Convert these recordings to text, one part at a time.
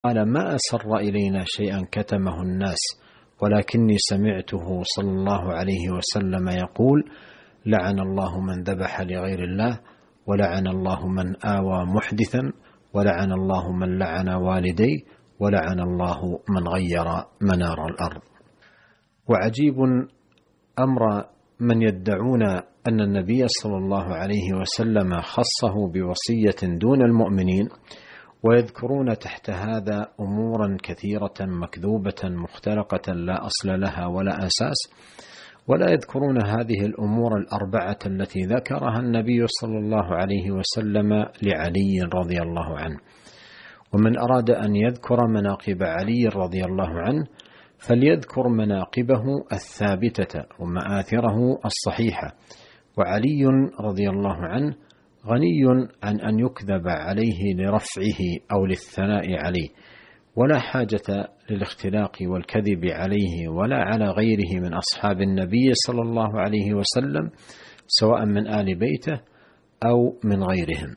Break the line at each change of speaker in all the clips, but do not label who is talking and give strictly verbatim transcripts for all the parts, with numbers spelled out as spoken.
قال: ما أسر إلينا شيئا كتمه الناس، ولكني سمعته صلى الله عليه وسلم يقول: لعن الله من ذبح لغير الله، ولعن الله من آوى محدثا، ولعن الله من لعن والديه، ولعن الله من غير منار الأرض. وعجيب أمر من يدعون أن النبي صلى الله عليه وسلم خصه بوصية دون المؤمنين، ويذكرون تحت هذا أمورا كثيرة مكذوبة مختلقة لا أصل لها ولا أساس، ولا يذكرون هذه الأمور الأربعة التي ذكرها النبي صلى الله عليه وسلم لعلي رضي الله عنه. ومن أراد أن يذكر مناقب علي رضي الله عنه فليذكر مناقبه الثابتة ومآثره الصحيحة. وعلي رضي الله عنه غني عن أن يكذب عليه لرفعه أو للثناء عليه، ولا حاجة للاختلاق والكذب عليه ولا على غيره من أصحاب النبي صلى الله عليه وسلم، سواء من آل بيته أو من غيرهم.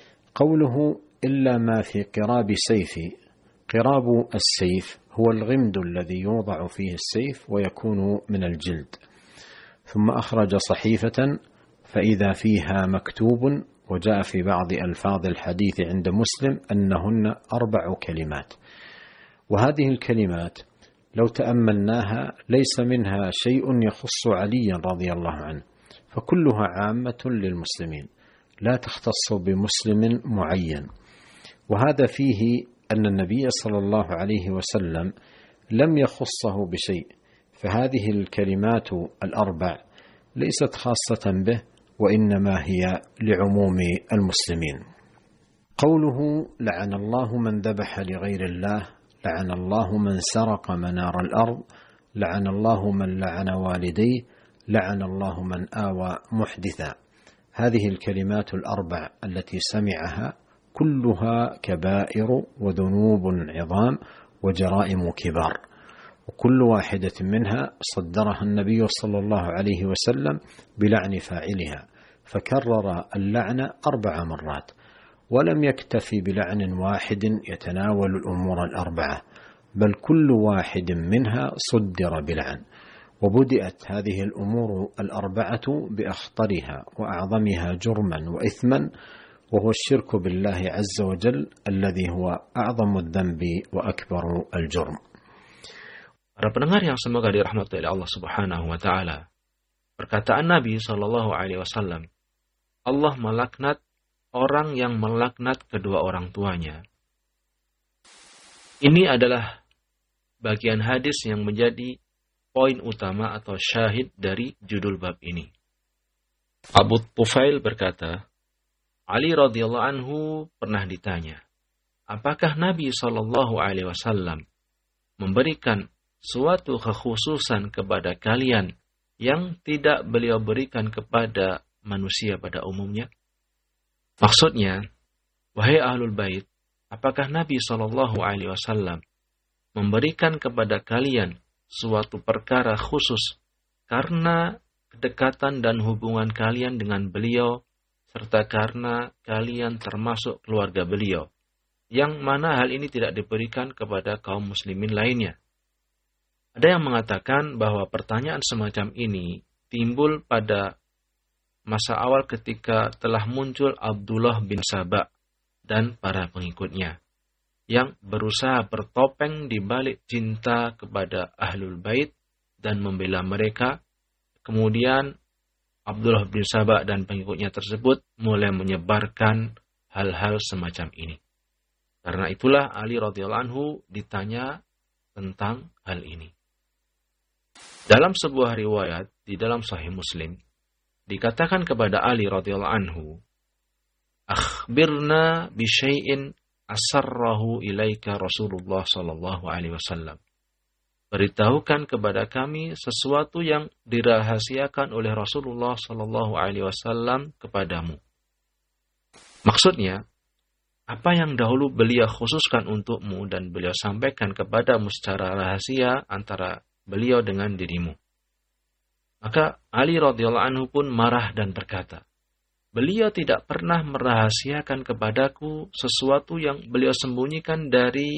قوله: إلا ما في قراب سيفي، قراب السيف هو الغمد الذي يوضع فيه السيف ويكون من الجلد. ثم أخرج صحيفة فإذا فيها مكتوب، وجاء في بعض ألفاظ الحديث عند مسلم أنهن أربع كلمات. وهذه الكلمات لو تأملناها ليس منها شيء يخص علي رضي الله عنه، فكلها عامة للمسلمين لا تختص بمسلم معين. وهذا فيه أن النبي صلى الله عليه وسلم لم يخصه بشيء، فهذه الكلمات الأربع ليست خاصة به، وإنما هي لعموم المسلمين. قوله: لعن الله من ذبح لغير الله، لعن الله من سرق منار الأرض، لعن الله من لعن والديه، لعن الله من آوى محدثا. هذه الكلمات الأربع التي سمعها كلها كبائر وذنوب عظام وجرائم كبار، وكل واحدة منها صدرها النبي صلى الله عليه وسلم بلعن فاعلها، فكرر اللعن أربع مرات، ولم يكتفي بلعن واحد يتناول الأمور الأربعة، بل كل واحد منها صدر بلعن. وبدأت هذه الأمور الأربعة بأخطرها وأعظمها جرما وإثما، وهو الشرك بالله عز وجل الذي هو أعظم الذنب وأكبر الجرم.
Para pendengar yang semoga dirahmati oleh Allah Subhanahu wa taala. Perkataan Nabi sallallahu alaihi wasallam, Allah melaknat orang yang melaknat kedua orang tuanya. Ini adalah bagian hadis yang menjadi poin utama atau syahid dari judul bab ini. Abu Tufail berkata, Ali radhiyallahu anhu pernah ditanya, apakah Nabi sallallahu alaihi wasallam memberikan suatu kekhususan kepada kalian yang tidak beliau berikan kepada manusia pada umumnya? Maksudnya, wahai ahlul bait, apakah Nabi sallallahu alaihi wasallam memberikan kepada kalian suatu perkara khusus karena kedekatan dan hubungan kalian dengan beliau, serta karena kalian termasuk keluarga beliau, yang mana hal ini tidak diberikan kepada kaum muslimin lainnya? Ada yang mengatakan bahwa pertanyaan semacam ini timbul pada masa awal ketika telah muncul Abdullah bin Saba dan para pengikutnya, yang berusaha bertopeng di balik cinta kepada ahlul bait dan membela mereka. Kemudian Abdullah bin Saba dan pengikutnya tersebut mulai menyebarkan hal-hal semacam ini. Karena itulah Ali radhiyallahu anhu ditanya tentang hal ini. Dalam sebuah riwayat di dalam Sahih Muslim dikatakan kepada Ali radhiyallahu anhu, "Akhbirna bi syai'in asarrahu ilaika Rasulullah sallallahu alaihi wasallam." Beritahukan kepada kami sesuatu yang dirahasiakan oleh Rasulullah sallallahu alaihi wasallam kepadamu. Maksudnya, apa yang dahulu beliau khususkan untukmu dan beliau sampaikan kepadamu secara rahasia antara beliau dengan dirimu. Maka Ali radhiyallahu anhu pun marah dan berkata, beliau tidak pernah merahasiakan kepadaku sesuatu yang beliau sembunyikan dari manusia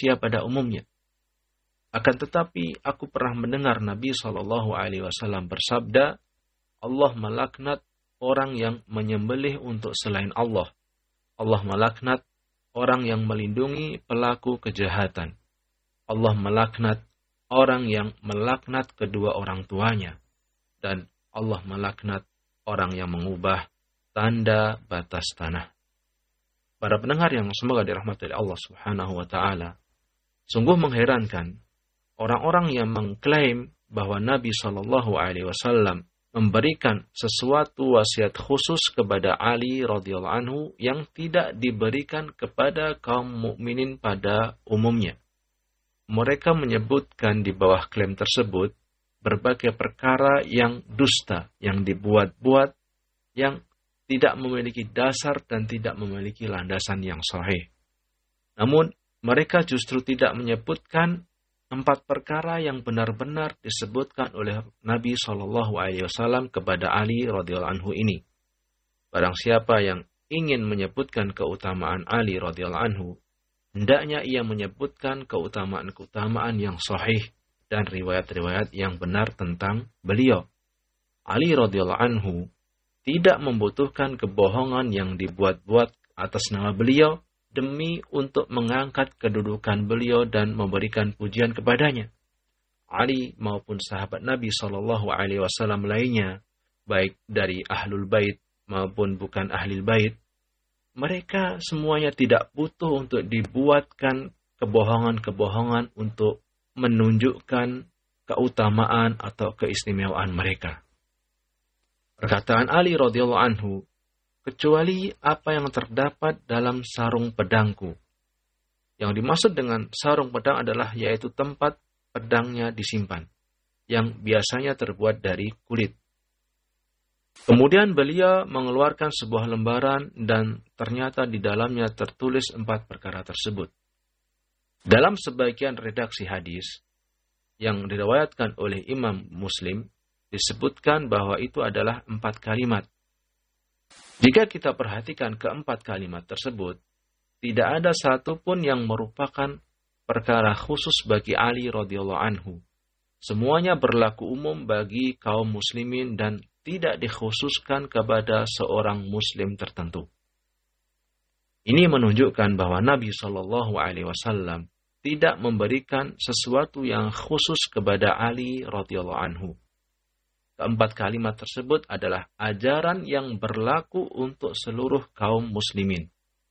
manusia pada umumnya. Akan tetapi aku pernah mendengar Nabi shallallahu alaihi wasallam bersabda, Allah melaknat orang yang menyembelih untuk selain Allah. Allah melaknat orang yang melindungi pelaku kejahatan. Allah melaknat orang yang melaknat kedua orang tuanya. Dan Allah melaknat orang yang mengubah tanda batas tanah. Para pendengar yang semoga dirahmati oleh Allah Subhanahu wa taala, sungguh mengherankan orang-orang yang mengklaim bahwa Nabi shallallahu alaihi wasallam memberikan sesuatu wasiat khusus kepada Ali radhiyallahu anhu yang tidak diberikan kepada kaum mukminin pada umumnya. Mereka menyebutkan di bawah klaim tersebut berbagai perkara yang dusta, yang dibuat-buat, yang tidak memiliki dasar dan tidak memiliki landasan yang sahih. Namun, mereka justru tidak menyebutkan empat perkara yang benar-benar disebutkan oleh Nabi shallallahu alaihi wasallam kepada Ali radhiyallahu anhu ini. Barang siapa yang ingin menyebutkan keutamaan Ali radhiyallahu anhu, hendaknya ia menyebutkan keutamaan-keutamaan yang sahih dan riwayat-riwayat yang benar tentang beliau. Ali radhiyallahu anhu tidak membutuhkan kebohongan yang dibuat-buat atas nama beliau demi untuk mengangkat kedudukan beliau dan memberikan pujian kepadanya. Ali maupun sahabat Nabi shallallahu alaihi wasallam lainnya, baik dari ahlul bait maupun bukan ahlul bait, mereka semuanya tidak butuh untuk dibuatkan kebohongan-kebohongan untuk menunjukkan keutamaan atau keistimewaan mereka. Perkataan Ali radhiyallahu anhu, kecuali apa yang terdapat dalam sarung pedangku. Yang dimaksud dengan sarung pedang adalah yaitu tempat pedangnya disimpan, yang biasanya terbuat dari kulit. Kemudian beliau mengeluarkan sebuah lembaran dan ternyata di dalamnya tertulis empat perkara tersebut. Dalam sebagian redaksi hadis yang diriwayatkan oleh Imam Muslim, disebutkan bahwa itu adalah empat kalimat. Jika kita perhatikan keempat kalimat tersebut, tidak ada satupun yang merupakan perkara khusus bagi Ali radhiyallahu anhu. Semuanya berlaku umum bagi kaum muslimin dan tidak dikhususkan kepada seorang muslim tertentu. Ini menunjukkan bahwa Nabi shallallahu alaihi wasallam tidak memberikan sesuatu yang khusus kepada Ali radhiyallahu anhu. Keempat kalimat tersebut adalah ajaran yang berlaku untuk seluruh kaum muslimin.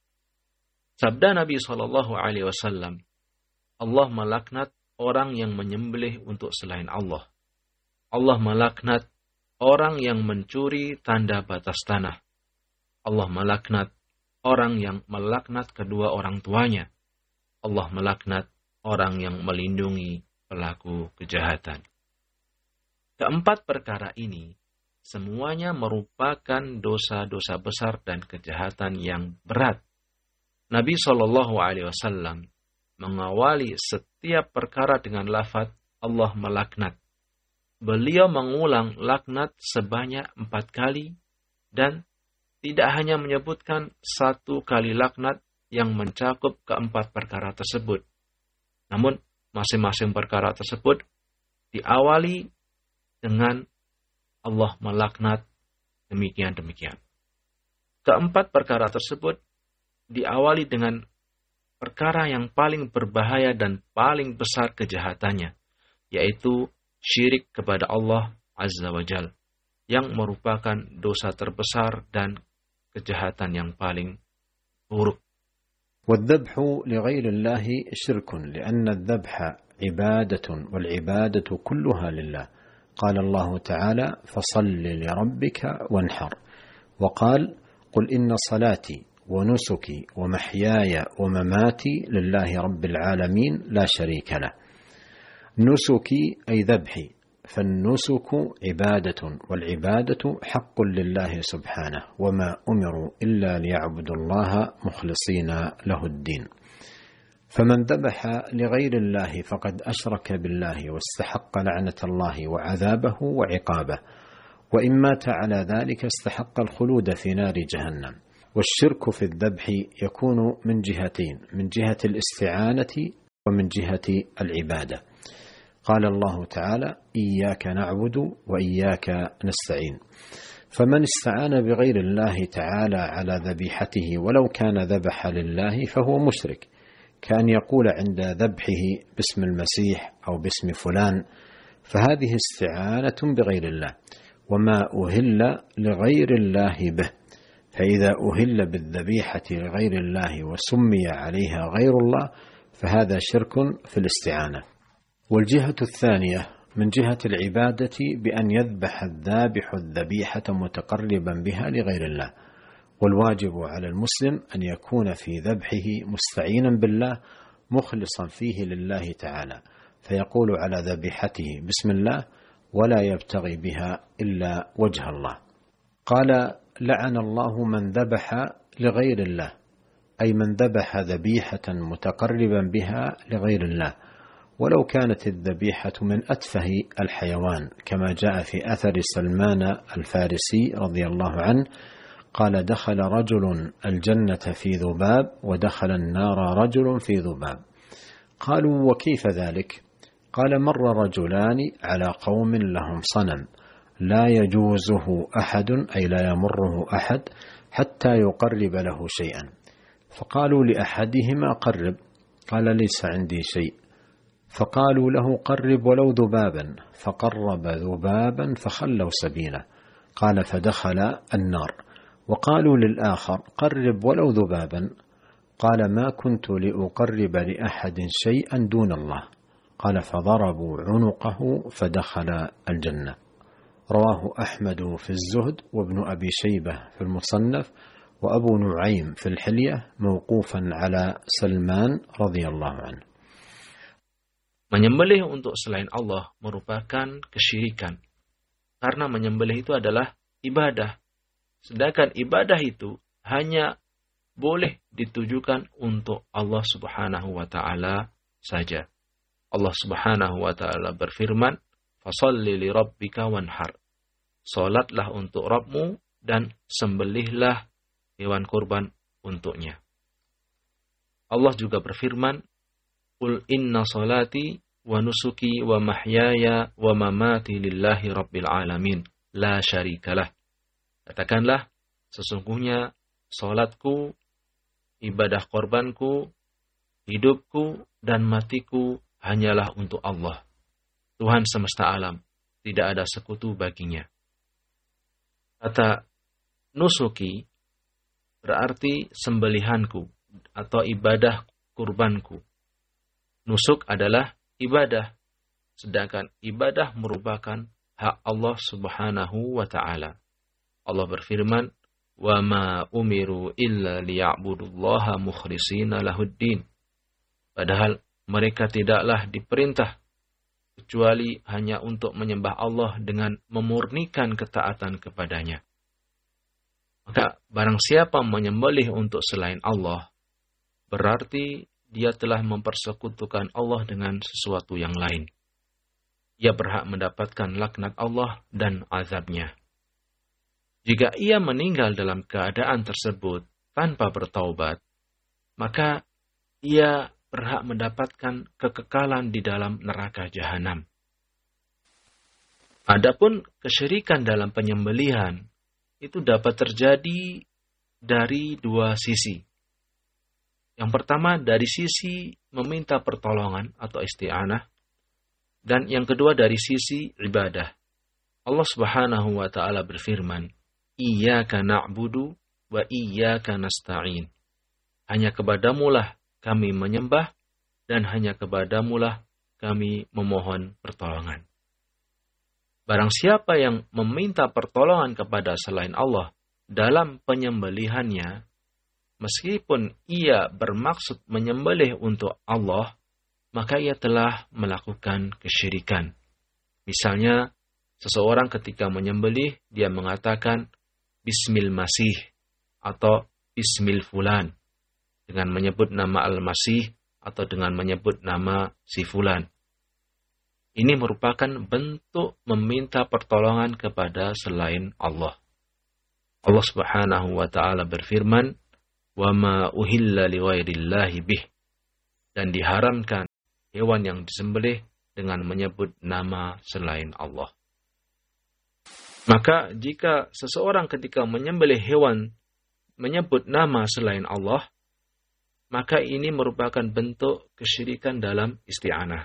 Sabda Nabi shallallahu alaihi wasallam, Allah melaknat orang yang menyembelih untuk selain Allah. Allah melaknat orang yang mencuri tanda batas tanah. Allah melaknat orang yang melaknat kedua orang tuanya. Allah melaknat orang yang melindungi pelaku kejahatan. Keempat perkara ini semuanya merupakan dosa-dosa besar dan kejahatan yang berat. Nabi shallallahu alaihi wasallam mengawali setiap perkara dengan lafaz Allah melaknat. Beliau mengulang laknat sebanyak empat kali dan tidak hanya menyebutkan satu kali laknat yang mencakup keempat perkara tersebut. Namun masing-masing perkara tersebut diawali dengan Allah melaknat demikian-demikian. Keempat perkara tersebut diawali dengan perkara yang paling berbahaya dan paling besar kejahatannya, yaitu syirik kepada Allah Azza wa Jal, yang merupakan dosa terbesar dan kejahatan yang paling buruk.
والذبح لغير الله شرك لأن الذبح عبادة والعبادة كلها لله. قال الله تعالى فصل لربك وانحر. وقال قل إن صلاتي ونسكي ومحياي ومماتي لله رب العالمين لا شريك له. نسكي أي ذبحي، فالنسك عبادة والعبادة حق لله سبحانه وما أمروا إلا ليعبدوا الله مخلصين له الدين. فمن ذبح لغير الله فقد أشرك بالله واستحق لعنة الله وعذابه وعقابه، وإن مات على ذلك استحق الخلود في نار جهنم. والشرك في الذبح يكون من جهتين: من جهة الاستعانة ومن جهة العبادة. قال الله تعالى: إياك نعبد وإياك نستعين. فمن استعان بغير الله تعالى على ذبيحته ولو كان ذبح لله فهو مشرك، كأن يقول عند ذبحه باسم المسيح أو باسم فلان، فهذه استعانة بغير الله، وما أهل لغير الله به. فإذا أهل بالذبيحة لغير الله وسمي عليها غير الله فهذا شرك في الاستعانة. والجهة الثانية من جهة العبادة بأن يذبح الذابح الذبيحة متقربا بها لغير الله، والواجب على المسلم أن يكون في ذبحه مستعينا بالله مخلصا فيه لله تعالى، فيقول على ذبيحته بسم الله ولا يبتغي بها إلا وجه الله. قال: لعن الله من ذبح لغير الله، أي من ذبح ذبيحة متقربا بها لغير الله، ولو كانت الذبيحة من أتفه الحيوان، كما جاء في أثر سلمان الفارسي رضي الله عنه قال: دخل رجل الجنة في ذباب ودخل النار رجل في ذباب. قالوا: وكيف ذلك؟ قال: مر رجلان على قوم لهم صنم لا يجوزه أحد، أي لا يمره أحد حتى يقرب له شيئا، فقالوا لأحدهما: قرب. قال: ليس عندي شيء. فقالوا له: قرب ولو ذبابا، فقرب ذبابا فخلوا سبيله. قال: فدخل النار. وقالوا للآخر: قرب ولو ذبابا. قال: ما كنت لأقرب لأحد شيئا دون الله. قال: فضربوا عنقه فدخل الجنة. رواه أحمد في الزهد، وابن أبي شيبة في المصنف، وأبو نعيم في الحلية، موقوفا على سلمان رضي الله عنه.
Menyembelih untuk selain Allah merupakan kesyirikan, karena menyembelih itu adalah ibadah. Sedangkan ibadah itu hanya boleh ditujukan untuk Allah Subhanahu wa Ta'ala saja. Allah Subhanahu wa Ta'ala berfirman, "Fasholli li rabbika wanhar." Salatlah untuk Rabbmu dan sembelihlah hewan kurban untuknya. Allah juga berfirman, "Qul inna salati wa nusuki wa mahyaya wa mamati lillahi rabbil alamin, la syarikalah." Katakanlah, sesungguhnya salatku, ibadah korbanku, hidupku dan matiku hanyalah untuk Allah, Tuhan semesta alam, tidak ada sekutu baginya. Kata nusuki berarti sembelihanku atau ibadah kurbanku. Nusuk adalah ibadah, sedangkan ibadah merupakan hak Allah Subhanahu wa Ta'ala. Allah berfirman, "Wa ma umiru illa liya'budullaha mukhlishina lahuddin." Padahal mereka tidaklah diperintah kecuali hanya untuk menyembah Allah dengan memurnikan ketaatan kepadanya. Maka barang siapa menyembelih untuk selain Allah, berarti dia telah mempersekutukan Allah dengan sesuatu yang lain. Ia berhak mendapatkan laknat Allah dan azabnya. Jika ia meninggal dalam keadaan tersebut tanpa bertaubat, maka ia berhak mendapatkan kekekalan di dalam neraka jahanam. Adapun kesyirikan dalam penyembelihan itu dapat terjadi dari dua sisi. Yang pertama dari sisi meminta pertolongan atau isti'anah, dan yang kedua dari sisi ibadah. Allah Subhanahu wa Ta'ala berfirman, "Iyyaka na'budu wa iyyaka nasta'in." Hanya kepadamulah kami menyembah, dan hanya kepadamulah kami memohon pertolongan. Barang siapa yang meminta pertolongan kepada selain Allah dalam penyembelihannya, meskipun ia bermaksud menyembelih untuk Allah, maka ia telah melakukan kesyirikan. Misalnya, seseorang ketika menyembelih, dia mengatakan Bismil Masih atau Bismil Fulan, dengan menyebut nama Al-Masih atau dengan menyebut nama si Fulan. Ini merupakan bentuk meminta pertolongan kepada selain Allah. Allah Subhanahu wa Ta'ala berfirman, "Wa ma uhilla li ghairillahi bih." Dan diharamkan hewan yang disembelih dengan menyebut nama selain Allah. Maka jika seseorang ketika menyembelih hewan menyebut nama selain Allah, maka ini merupakan bentuk kesyirikan dalam isti'anah.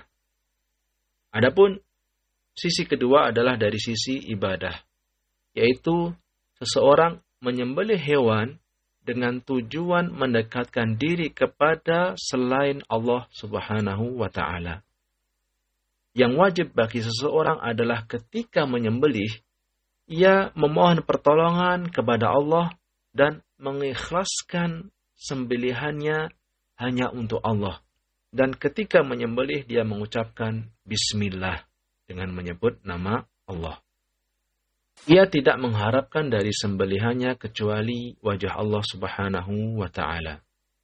Adapun sisi kedua adalah dari sisi ibadah, yaitu seseorang menyembelih hewan dengan tujuan mendekatkan diri kepada selain Allah Subhanahu wa Ta'ala. Yang wajib bagi seseorang adalah ketika menyembelih, ia memohon pertolongan kepada Allah dan mengikhlaskan sembelihannya hanya untuk Allah. Dan ketika menyembelih, dia mengucapkan Bismillah dengan menyebut nama Allah. Ia tidak mengharapkan dari sembelihannya kecuali wajah Allah Subhanahu wa Ta'ala.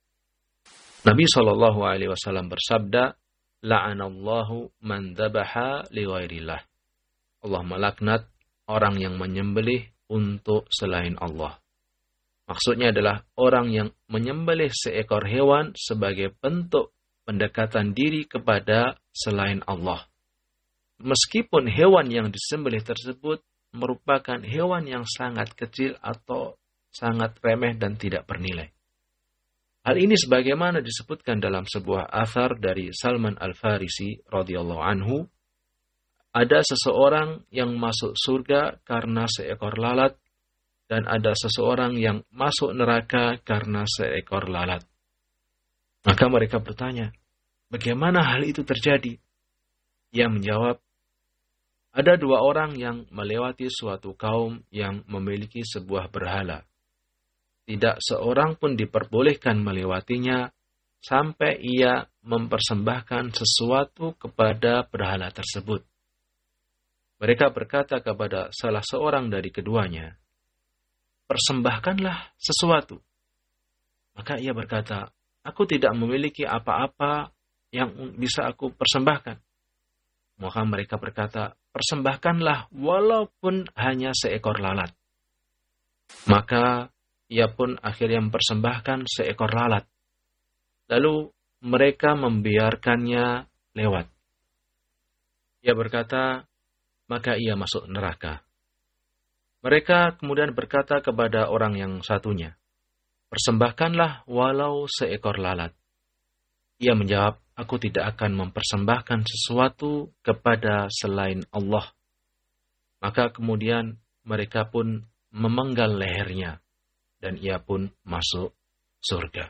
Nabi shallallahu alaihi wasallam bersabda, "La'anallahu man dzabaha li ghairillah." Allah melaknat orang yang menyembelih untuk selain Allah. Maksudnya adalah orang yang menyembelih seekor hewan sebagai bentuk pendekatan diri kepada selain Allah. Meskipun hewan yang disembelih tersebut merupakan hewan yang sangat kecil atau sangat remeh dan tidak bernilai. Hal ini sebagaimana disebutkan dalam sebuah athar dari Salman Al-Farisi radhiyallahu anhu, ada seseorang yang masuk surga karena seekor lalat, dan ada seseorang yang masuk neraka karena seekor lalat. Maka mereka bertanya, bagaimana hal itu terjadi? Ia menjawab, ada dua orang yang melewati suatu kaum yang memiliki sebuah berhala. Tidak seorang pun diperbolehkan melewatinya sampai ia mempersembahkan sesuatu kepada berhala tersebut. Mereka berkata kepada salah seorang dari keduanya, persembahkanlah sesuatu. Maka ia berkata, aku tidak memiliki apa-apa yang bisa aku persembahkan. Maka mereka berkata, persembahkanlah walaupun hanya seekor lalat. Maka ia pun akhirnya mempersembahkan seekor lalat. Lalu mereka membiarkannya lewat. Ia berkata, maka ia masuk neraka. Mereka kemudian berkata kepada orang yang satunya, persembahkanlah walau seekor lalat. Ia menjawab, aku tidak akan mempersembahkan sesuatu kepada selain Allah. Maka kemudian mereka pun memenggal lehernya, dan ia pun masuk surga.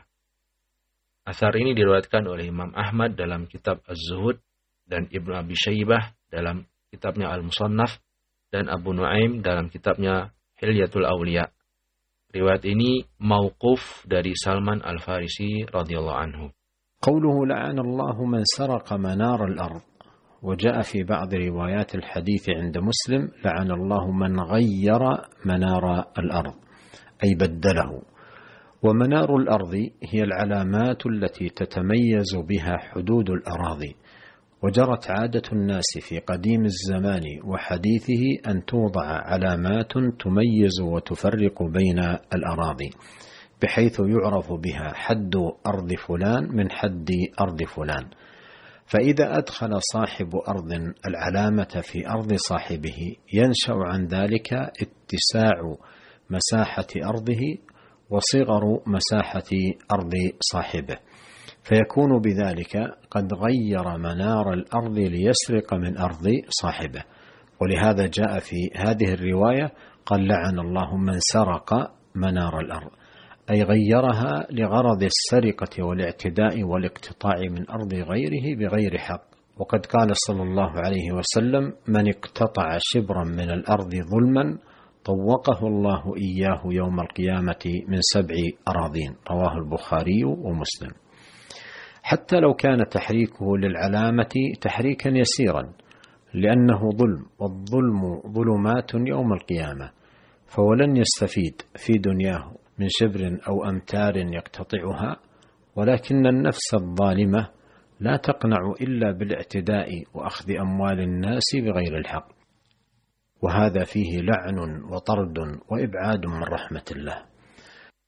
Athar ini diriwayatkan oleh Imam Ahmad dalam kitab Az-Zuhud dan Ibnu Abi Syaibah dalam kitabnya Al-Musannaf dan Abu Nuaim dalam kitabnya Hilyatul Awliya. Riwayat ini mauquf dari Salman Al-Farisi radhiyallahu anhu.
قوله لعن الله من سرق منار الأرض وجاء في بعض روايات الحديث عند مسلم لعن الله من غير منار الأرض أي بدله. ومنار الأرض هي العلامات التي تتميز بها حدود الأراضي، وجرت عادة الناس في قديم الزمان وحديثه أن توضع علامات تميز وتفرق بين الأراضي بحيث يعرف بها حد أرض فلان من حد أرض فلان. فإذا أدخل صاحب أرض العلامة في أرض صاحبه ينشأ عن ذلك اتساع مساحة أرضه وصغر مساحة أرض صاحبه، فيكون بذلك قد غير منار الأرض ليسرق من أرض صاحبه. ولهذا جاء في هذه الرواية قال لعن الله من سرق منار الأرض، أي غيرها لغرض السرقة والاعتداء والاقتطاع من أرض غيره بغير حق. وقد قال صلى الله عليه وسلم من اقتطع شبرا من الأرض ظلما طوقه الله إياه يوم القيامة من سبع أراضين، رواه البخاري ومسلم. حتى لو كان تحريكه للعلامة تحريكا يسيرا لأنه ظلم، والظلم ظلمات يوم القيامة، فولن يستفيد في دنياه من شبر أو أمتار يقتطعها، ولكن النفس الظالمة لا تقنع إلا بالاعتداء وأخذ أموال الناس بغير الحق، وهذا فيه لعن وطرد وإبعاد من رحمة الله.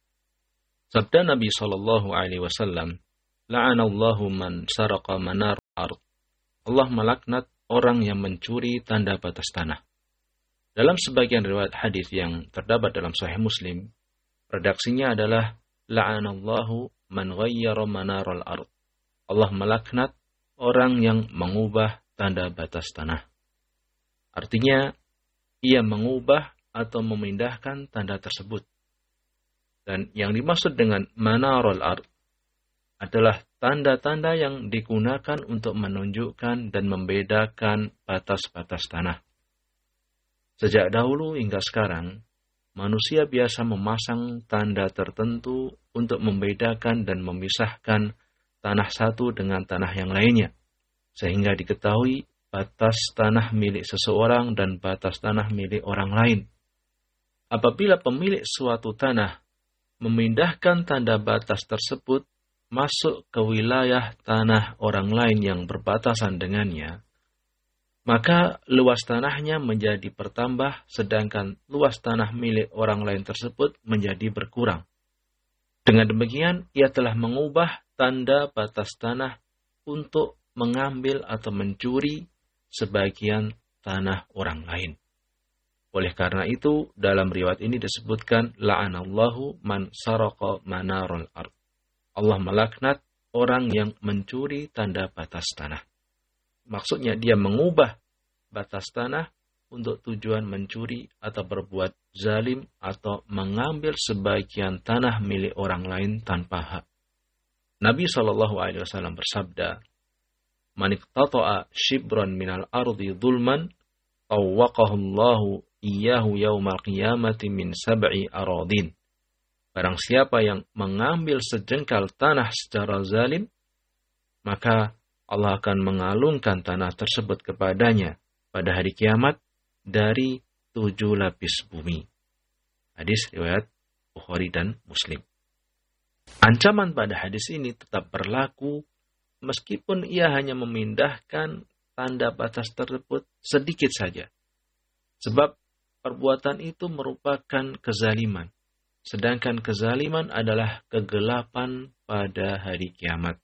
Sabda Nabi sallallahu alaihi wasallam, la'anallahu man saraqa manar ard. Allah melaknat orang yang mencuri tanda batas tanah. Dalam sebagian riwayat hadis yang terdapat dalam Sahih Muslim, redaksinya adalah la'anallahu man ghayyara manaral ard. Allah melaknat orang yang mengubah tanda batas tanah. Artinya, ia mengubah atau memindahkan tanda tersebut. Dan yang dimaksud dengan manaral ard adalah tanda-tanda yang digunakan untuk menunjukkan dan membedakan batas-batas tanah. Sejak dahulu hingga sekarang, manusia biasa memasang tanda tertentu untuk membedakan dan memisahkan tanah satu dengan tanah yang lainnya, sehingga diketahui batas tanah milik seseorang dan batas tanah milik orang lain. Apabila pemilik suatu tanah memindahkan tanda batas tersebut masuk ke wilayah tanah orang lain yang berbatasan dengannya, maka luas tanahnya menjadi bertambah, sedangkan luas tanah milik orang lain tersebut menjadi berkurang. Dengan demikian, ia telah mengubah tanda batas tanah untuk mengambil atau mencuri sebagian tanah orang lain. Oleh karena itu, dalam riwayat ini disebutkan, la'anallahu man saraqa manarul ard. Allah melaknat orang yang mencuri tanda batas tanah. Maksudnya dia mengubah batas tanah untuk tujuan mencuri atau berbuat zalim atau mengambil sebagian tanah milik orang lain tanpa hak. Nabi shallallahu alaihi wasallam bersabda, "Man iqtata'a shibran minal ardi dhulman, tawwaqahu Allahu iyyahu yaumal qiyamati min sab'i aradin." Barang siapa yang mengambil sejengkal tanah secara zalim, maka Allah akan mengalungkan tanah tersebut kepadanya pada hari kiamat dari tujuh lapis bumi. Hadis riwayat Bukhari dan Muslim. Ancaman pada hadis ini tetap berlaku meskipun ia hanya memindahkan tanda batas tersebut sedikit saja. Sebab perbuatan itu merupakan kezaliman. Sedangkan kezaliman adalah kegelapan pada hari kiamat.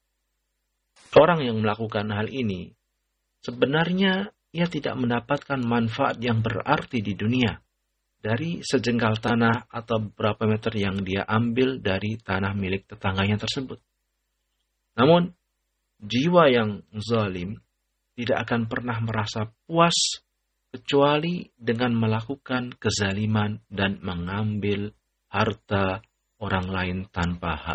Orang yang melakukan hal ini, sebenarnya ia tidak mendapatkan manfaat yang berarti di dunia dari sejengkal tanah atau beberapa meter yang dia ambil dari tanah milik tetangganya tersebut. Namun, jiwa yang zalim tidak akan pernah merasa puas kecuali dengan melakukan kezaliman dan mengambil harta orang lain tanpa hak.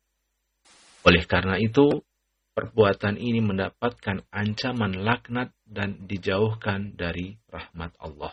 Oleh karena itu, perbuatan ini mendapatkan ancaman laknat dan dijauhkan dari rahmat Allah.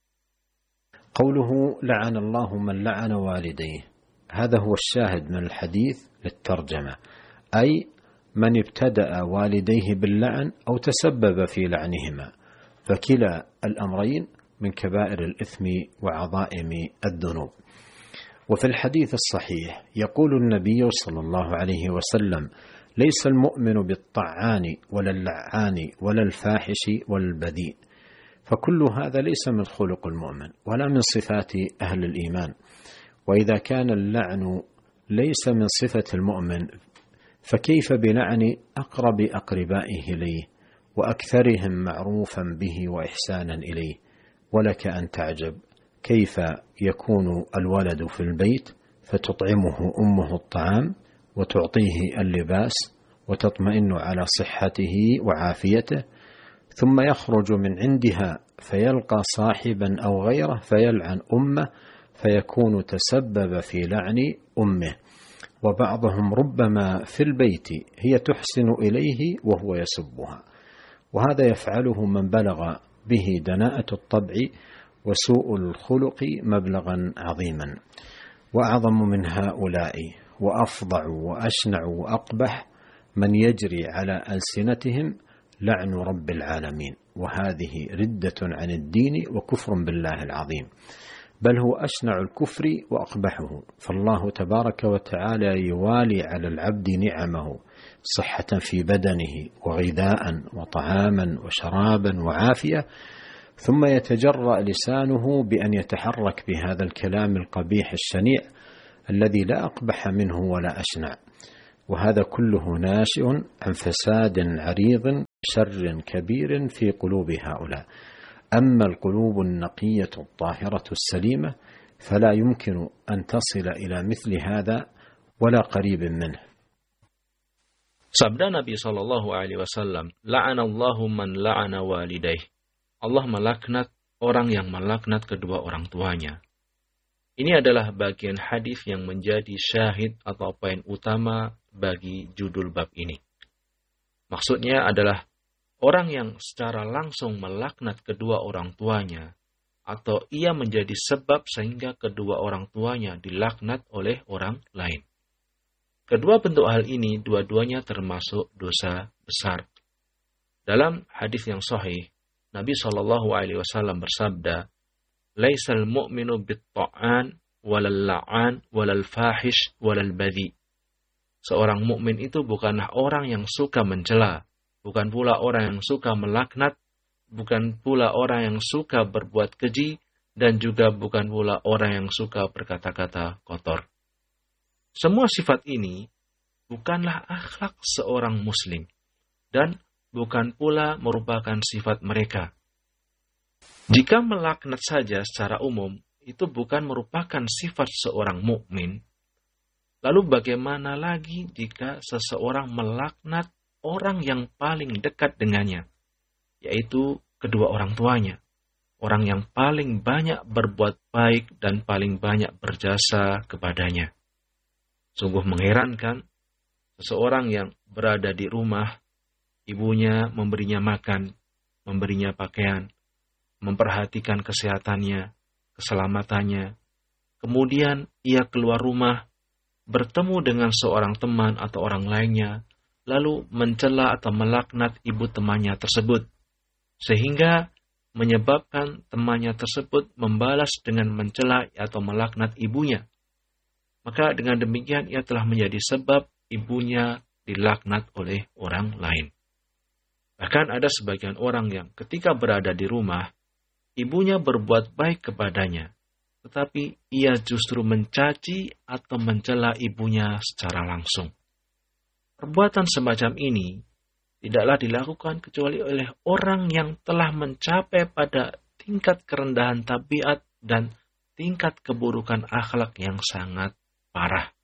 قوله لعن الله من لعن والديه هذا هو الشاهد من الحديث للترجمة، أي من ابتدأ والديه باللعن أو تسبب في لعنهما، فكلا الأمرين من كبائر الإثم وعظائم الذنوب. وفي الحديث الصحيح يقول النبي صلى الله عليه وسلم: ليس المؤمن بالطعان ولا اللعان ولا الفاحش والبذيء، فكل هذا ليس من خلق المؤمن ولا من صفات أهل الإيمان. وإذا كان اللعن ليس من صفة المؤمن فكيف بلعن أقرب أقربائه إليه وأكثرهم معروفا به وإحسانا إليه؟ ولك أن تعجب كيف يكون الولد في البيت فتطعمه أمه الطعام وتعطيه اللباس وتطمئن على صحته وعافيته، ثم يخرج من عندها فيلقى صاحبا أو غيره فيلعن أمه فيكون تسبب في لعن أمه. وبعضهم ربما في البيت هي تحسن إليه وهو يسبها، وهذا يفعله من بلغ به دناءة الطبع وسوء الخلق مبلغا عظيما. وأعظم من هؤلاء وأفظع وأشنع وأقبح من يجري على ألسنتهم لعن رب العالمين، وهذه ردة عن الدين وكفر بالله العظيم، بل هو أشنع الكفر وأقبحه. فالله تبارك وتعالى يوالي على العبد نعمه صحة في بدنه وغذاء وطعاما وشرابا وعافية، ثم يتجرأ لسانه بأن يتحرك بهذا الكلام القبيح الشنيع الذي لا أقبح منه ولا أشنع. وهذا كله ناشئ عن فساد عريض شر كبير في قلوب هؤلاء. أما القلوب النقية الطاهرة السليمة فلا يمكن أن تصل إلى مثل هذا ولا قريب منه.
Sabda Nabi Shallallahu Alaihi Wasallam, "La'anallahu man la'ana walidaih." Allah melaknat orang yang melaknat kedua orang tuanya. Ini adalah bagian hadis yang menjadi syahid atau poin utama bagi judul bab ini. Maksudnya adalah orang yang secara langsung melaknat kedua orang tuanya, atau ia menjadi sebab sehingga kedua orang tuanya dilaknat oleh orang lain. Kedua bentuk hal ini dua-duanya termasuk dosa besar. Dalam hadis yang sahih, Nabi Shallallahu Alaihi Wasallam bersabda, "Laisal mu'minu bit-ta'an walal la'an walal fahish walal badhi." Seorang mukmin itu bukanlah orang yang suka mencela, bukan pula orang yang suka melaknat, bukan pula orang yang suka berbuat keji, dan juga bukan pula orang yang suka berkata-kata kotor. Semua sifat ini bukanlah akhlak seorang muslim dan bukan pula merupakan sifat mereka. Jika melaknat saja secara umum itu bukan merupakan sifat seorang mukmin, lalu bagaimana lagi jika seseorang melaknat orang yang paling dekat dengannya, yaitu kedua orang tuanya, orang yang paling banyak berbuat baik dan paling banyak berjasa kepadanya. Sungguh mengherankan, seseorang yang berada di rumah, ibunya memberinya makan, memberinya pakaian, memperhatikan kesehatannya, keselamatannya. Kemudian ia keluar rumah, bertemu dengan seorang teman atau orang lainnya, lalu mencela atau melaknat ibu temannya tersebut, sehingga menyebabkan temannya tersebut membalas dengan mencela atau melaknat ibunya. Maka dengan demikian ia telah menjadi sebab ibunya dilaknat oleh orang lain. Bahkan ada sebagian orang yang ketika berada di rumah, ibunya berbuat baik kepadanya, tetapi ia justru mencaci atau mencela ibunya secara langsung. Perbuatan semacam ini tidaklah dilakukan kecuali oleh orang yang telah mencapai pada tingkat kerendahan tabiat dan tingkat keburukan akhlak yang sangat parah.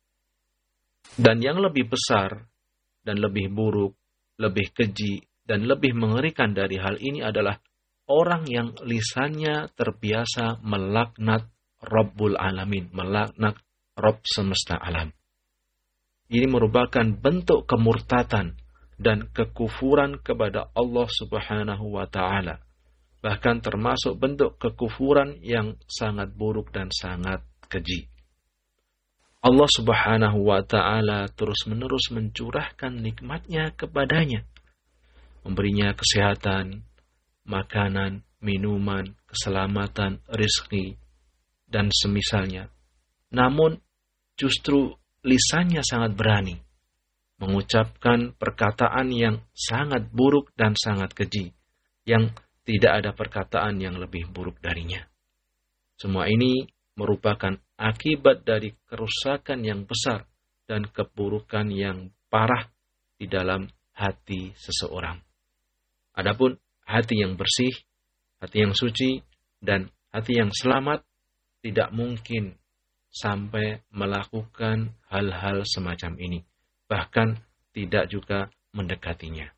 Dan yang lebih besar dan lebih buruk, lebih keji dan lebih mengerikan dari hal ini adalah orang yang lisannya terbiasa melaknat Rabbul Alamin, melaknat Rabb semesta alam. Ini merupakan bentuk kemurtatan dan kekufuran kepada Allah Subhanahu wa Ta'ala. Bahkan termasuk bentuk kekufuran yang sangat buruk dan sangat keji. Allah Subhanahu wa Ta'ala terus-menerus mencurahkan nikmatnya kepadanya, memberinya kesehatan, makanan, minuman, keselamatan, rezeki, dan semisalnya. Namun justru lisannya sangat berani mengucapkan perkataan yang sangat buruk dan sangat keji, yang tidak ada perkataan yang lebih buruk darinya. Semua ini merupakan akibat dari kerusakan yang besar dan keburukan yang parah di dalam hati seseorang. Adapun hati yang bersih, hati yang suci, dan hati yang selamat tidak mungkin sampai melakukan hal-hal semacam ini, bahkan tidak juga mendekatinya.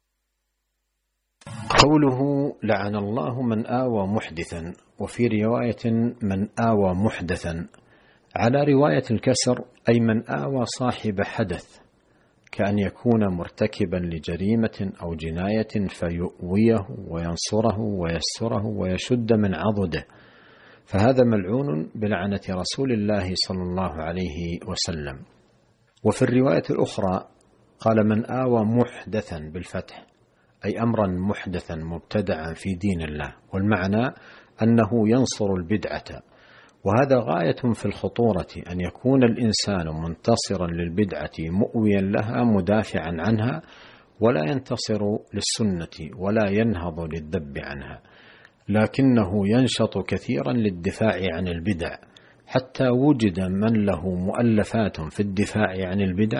قوله لعن الله من آوى محدثا، وفي رواية من آوى محدثا، على رواية الكسر أي من آوى صاحب حدث، كأن يكون مرتكبا لجريمة أو جناية فيؤويه وينصره ويسره ويشد من عضده، فهذا ملعون بلعنة رسول الله صلى الله عليه وسلم. وفي الرواية الأخرى قال من آوى محدثا بالفتح، أي أمرا محدثا مبتدعا في دين الله، والمعنى أنه ينصر البدعة، وهذا غاية في الخطورة أن يكون الإنسان منتصرا للبدعة مؤويا لها مدافعا عنها، ولا ينتصر للسنة ولا ينهض للذب عنها، لكنه ينشط كثيرا للدفاع عن البدع، حتى وجد من له مؤلفات في الدفاع عن البدع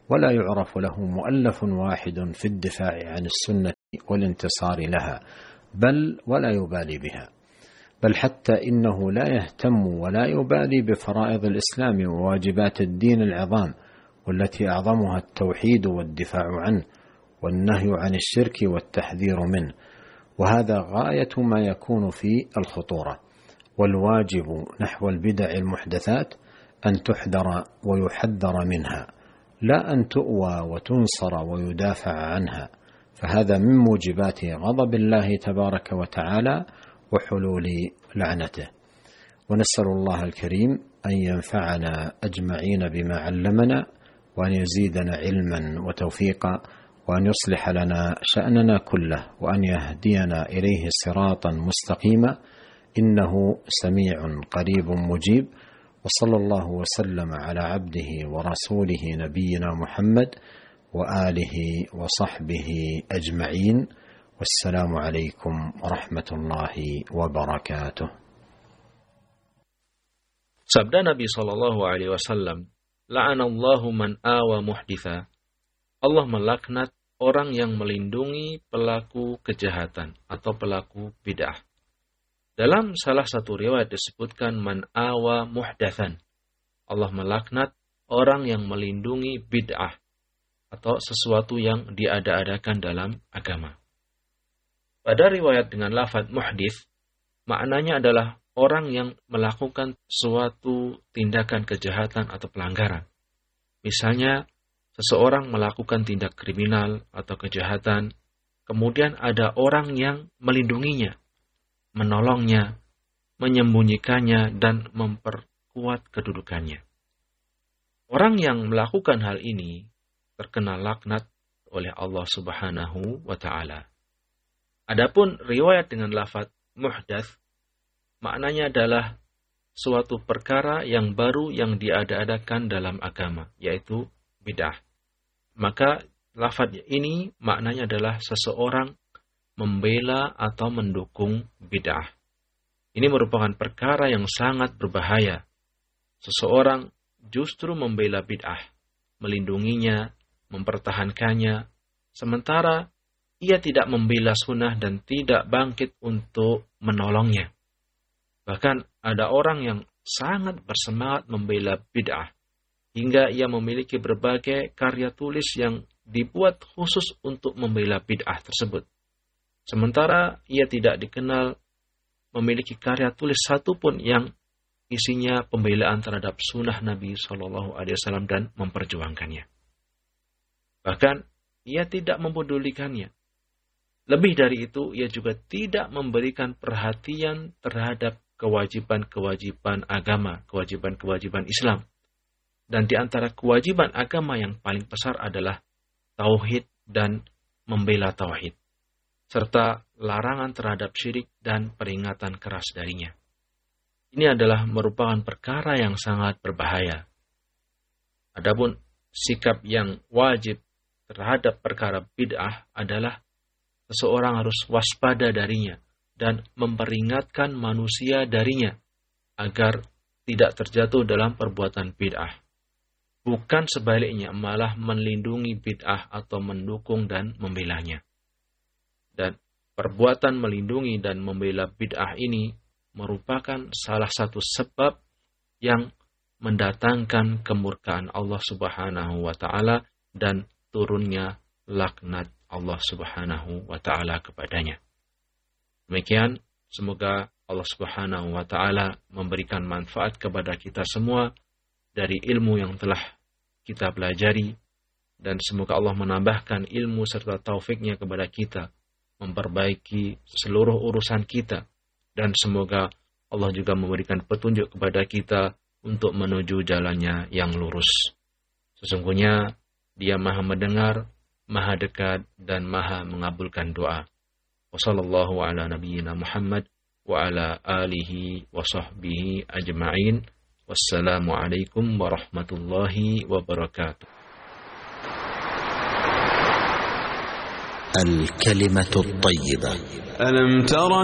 ولا يعرف له مؤلف واحد في الدفاع عن السنة والانتصار لها، بل ولا يبالي بها، بل حتى إنه لا يهتم ولا يبالي بفرائض الإسلام وواجبات الدين العظام، والتي أعظمها التوحيد والدفاع عنه والنهي عن الشرك والتحذير منه، وهذا غاية ما يكون في الخطورة. والواجب نحو البدع المحدثات أن تحذر ويحذر منها، لا أن تؤوى وتنصر ويدافع عنها، فهذا من موجبات غضب الله تبارك وتعالى وحلول لعنته. ونسأل الله الكريم أن ينفعنا أجمعين بما علمنا، وأن يزيدنا علما وتوفيقا، وأن يصلح لنا شأننا كله، وأن يهدينا إليه صراطا مستقيما، إنه سميع قريب مجيب. وصلى الله وسلم على عبده ورسوله نبينا محمد وآله وصحبه أجمعين، والسلام عليكم ورحمة الله وبركاته.
Sabda Nabi Shallallahu Alaihi Wasallam, la'anallahu man awa muhditha. Allah melaknat orang yang melindungi pelaku kejahatan atau pelaku bid'ah. Dalam salah satu riwayat disebutkan man awa muhdatsan. Allah melaknat orang yang melindungi bid'ah atau sesuatu yang diada-adakan dalam agama. Pada riwayat dengan lafaz muhdits, maknanya adalah orang yang melakukan suatu tindakan kejahatan atau pelanggaran. Misalnya, seseorang melakukan tindak kriminal atau kejahatan, kemudian ada orang yang melindunginya, menolongnya, menyembunyikannya, dan memperkuat kedudukannya. Orang yang melakukan hal ini terkena laknat oleh Allah Subhanahu wa Ta'ala. Adapun riwayat dengan lafaz muhdats, maknanya adalah suatu perkara yang baru yang diada-adakan dalam agama, yaitu bid'ah. Maka lafaz ini maknanya adalah seseorang membela atau mendukung bid'ah. Ini merupakan perkara yang sangat berbahaya. Seseorang justru membela bid'ah, melindunginya, mempertahankannya, sementara ia tidak membela sunnah dan tidak bangkit untuk menolongnya. Bahkan ada orang yang sangat bersemangat membela bid'ah, hingga ia memiliki berbagai karya tulis yang dibuat khusus untuk membela bid'ah tersebut. Sementara ia tidak dikenal memiliki karya tulis satupun yang isinya pembelaan terhadap sunnah Nabi Shallallahu Alaihi Wasallam dan memperjuangkannya. Bahkan ia tidak mempedulikannya. Lebih dari itu, ia juga tidak memberikan perhatian terhadap kewajiban-kewajiban agama, kewajiban-kewajiban Islam. Dan di antara kewajiban agama yang paling besar adalah tauhid dan membela tauhid, serta larangan terhadap syirik dan peringatan keras darinya. Ini adalah merupakan perkara yang sangat berbahaya. Adapun sikap yang wajib terhadap perkara bid'ah adalah seseorang harus waspada darinya dan memperingatkan manusia darinya agar tidak terjatuh dalam perbuatan bid'ah. Bukan sebaliknya, malah melindungi bid'ah atau mendukung dan membelanya. Dan perbuatan melindungi dan membela bid'ah ini merupakan salah satu sebab yang mendatangkan kemurkaan Allah Subhanahu wa Ta'ala dan turunnya laknat Allah Subhanahu wa Ta'ala kepadanya. Demikian, semoga Allah Subhanahu wa Ta'ala memberikan manfaat kepada kita semua dari ilmu yang telah kita pelajari, dan semoga Allah menambahkan ilmu serta taufiknya kepada kita, memperbaiki seluruh urusan kita, dan semoga Allah juga memberikan petunjuk kepada kita untuk menuju jalannya yang lurus. Sesungguhnya Dia Maha mendengar, Maha dekat, dan Maha mengabulkan doa. Wassallallahu ala nabiyyina Muhammad wa ala alihi wa sahbihi ajma'in. Wassalamualaikum warahmatullahi wabarakatuh.
الكلمة الطيبة. ألم تر